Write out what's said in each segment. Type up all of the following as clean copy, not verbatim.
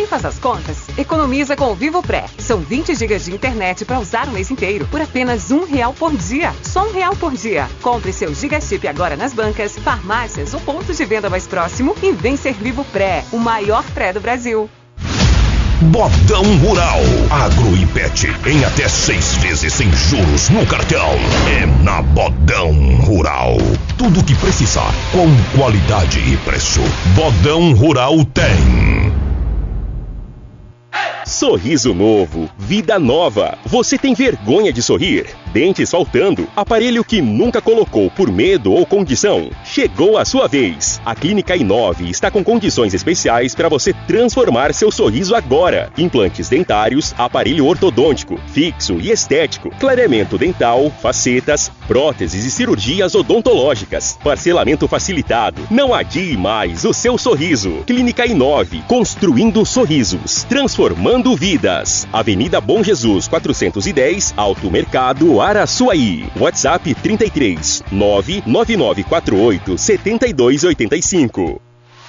faz as contas? Economiza com o Vivo Pré. São 20 GB de internet para usar o mês inteiro por apenas R$1 por dia. Só R$1 por dia. Compre seu Gigachip agora nas bancas, farmácias ou pontos de venda mais próximo e vem ser Vivo Pré, o maior pré do Brasil. Bodão Rural, Agro e Pet, em até 6 vezes sem juros no cartão. É na Bodão Rural. Tudo o que precisar, com qualidade e preço. Bodão Rural tem. Sorriso novo, vida nova. Você tem vergonha de sorrir? Dentes faltando? Aparelho que nunca colocou por medo ou condição? Chegou a sua vez. A Clínica I9 está com condições especiais para você transformar seu sorriso agora. Implantes dentários, aparelho ortodôntico, fixo e estético, clareamento dental, facetas, próteses e cirurgias odontológicas. Parcelamento facilitado. Não adie mais o seu sorriso. Clínica I9, construindo sorrisos, transformando vidas. Avenida Bom Jesus 410, Alto Mercado, Araçuaí. WhatsApp 33 99948 7285.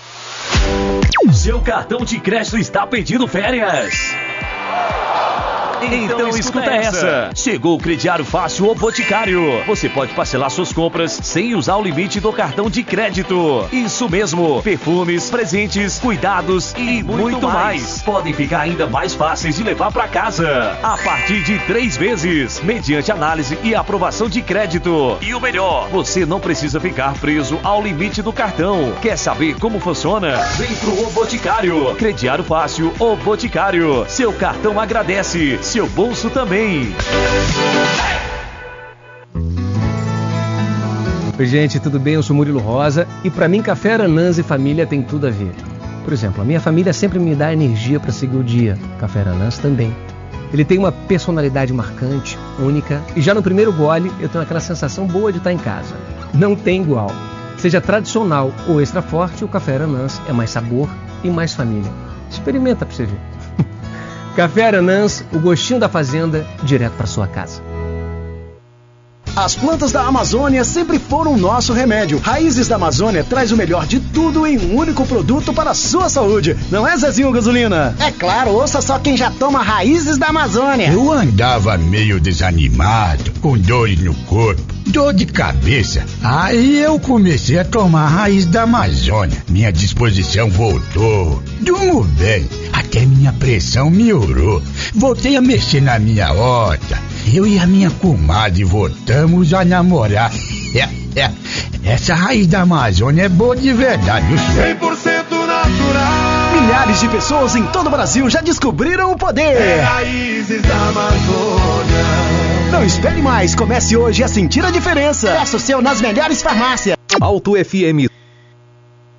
Seu cartão de crédito está pedindo férias? Então escuta essa. Chegou o Crediário Fácil O Boticário. Você pode parcelar suas compras sem usar o limite do cartão de crédito. Isso mesmo. Perfumes, presentes, cuidados e muito mais. Podem ficar ainda mais fáceis de levar para casa. A partir de 3 vezes, mediante análise e aprovação de crédito. E o melhor, você não precisa ficar preso ao limite do cartão. Quer saber como funciona? Vem pro O Boticário. Crediário Fácil O Boticário. Seu cartão agradece. Seu bolso também. Oi, gente, tudo bem? Eu sou Murilo Rosa e pra mim Café Aranãs e família tem tudo a ver. Por exemplo, a minha família sempre me dá energia para seguir o dia. Café Aranãs também. Ele tem uma personalidade marcante, única, e já no primeiro gole eu tenho aquela sensação boa de estar em casa. Não tem igual. Seja tradicional ou extra forte, o Café Aranãs é mais sabor e mais família. Experimenta pra você ver. Café Aranãs, o gostinho da fazenda, direto para sua casa. As plantas da Amazônia sempre foram nosso remédio. Raízes da Amazônia traz o melhor de tudo em um único produto para a sua saúde. Não é, Zezinho Gasolina? É claro, ouça só quem já toma Raízes da Amazônia. Eu andava meio desanimado, com dores no corpo, dor de cabeça. Aí eu comecei a tomar Raiz da Amazônia. Minha disposição voltou. Durmo bem, até minha pressão melhorou. Voltei a mexer na minha horta. Eu e a minha comadre voltamos a namorar. Essa Raiz da Amazônia é boa de verdade, viu? 100% natural. Milhares de pessoas em todo o Brasil já descobriram o poder. É Raízes da Amazônia. Não espere mais, comece hoje a sentir a diferença. Peça o seu nas melhores farmácias. Alto FM